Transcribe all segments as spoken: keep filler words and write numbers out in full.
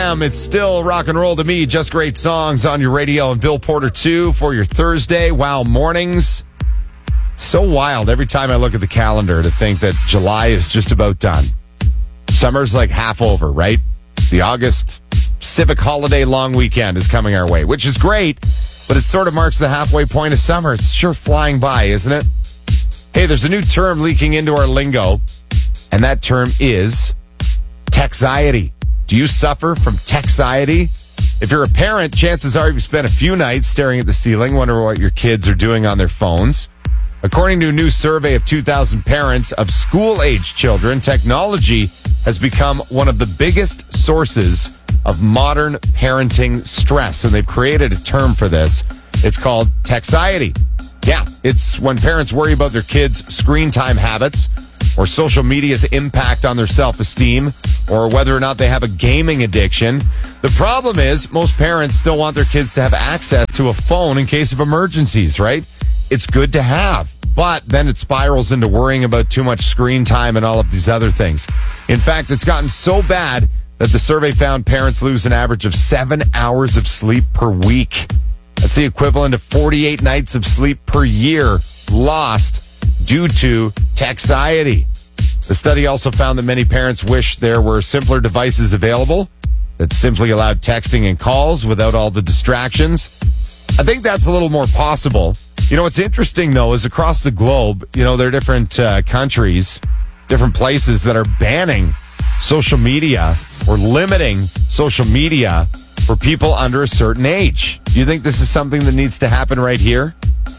a.m. It's still rock and roll to me. Just great songs on your radio. And Bill Porter, too, for your Thursday. Wow, mornings. So wild every time I look at the calendar to think that July is just about done. Summer's like half over, right? The August civic holiday long weekend is coming our way, which is great, but it sort of marks the halfway point of summer. It's sure flying by, isn't it? Hey, there's a new term leaking into our lingo, and that term is texiety. Do you suffer from texiety? If you're a parent, chances are you've spent a few nights staring at the ceiling, wondering what your kids are doing on their phones. According to a new survey of two thousand parents of school-age children, technology has become one of the biggest sources of modern parenting stress, and they've created a term for this. It's called texiety. Yeah, it's when parents worry about their kids' screen time habits or social media's impact on their self-esteem or whether or not they have a gaming addiction. The problem is most parents still want their kids to have access to a phone in case of emergencies, right? It's good to have, but then it spirals into worrying about too much screen time and all of these other things. In fact, it's gotten so bad that the survey found parents lose an average of seven hours of sleep per week. That's the equivalent of forty-eight nights of sleep per year lost due to texiety. The study also found that many parents wish there were simpler devices available that simply allowed texting and calls without all the distractions. I think that's a little more possible. You know, what's interesting, though, is across the globe, you know, there are different uh, countries, different places that are banning social media or limiting social media for people under a certain age. Do you think this is something that needs to happen right here?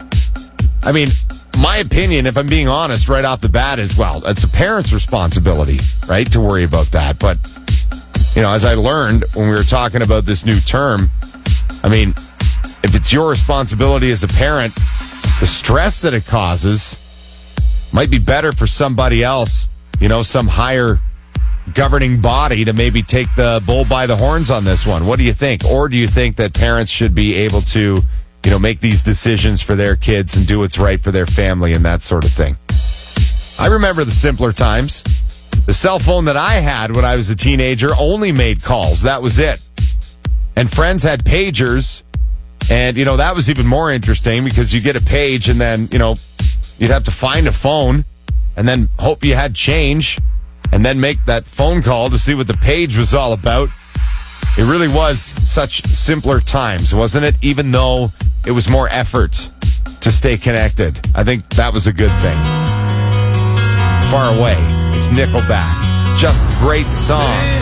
I mean, my opinion, if I'm being honest, right off the bat is, well, it's a parent's responsibility, right, to worry about that. But, you know, as I learned when we were talking about this new term, I mean, if it's your responsibility as a parent, the stress that it causes might be better for somebody else, you know, some higher governing body to maybe take the bull by the horns on this one. What do you think? Or do you think that parents should be able to, you know, make these decisions for their kids and do what's right for their family and that sort of thing? I remember the simpler times. The cell phone that I had when I was a teenager only made calls. That was it. And friends had pagers. And, you know, that was even more interesting because you get a page and then, you know, you'd have to find a phone and then hope you had change and then make that phone call to see what the page was all about. It really was such simpler times, wasn't it? Even though it was more effort to stay connected. I think that was a good thing. Far Away. It's Nickelback. Just great song.